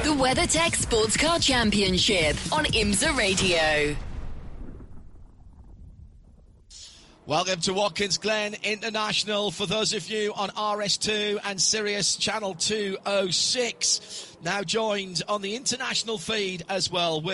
The WeatherTech Sports Car Championship on IMSA Radio. Welcome to Watkins Glen International for those of you on RS2 and Sirius Channel 206. Now joined on the international feed as well with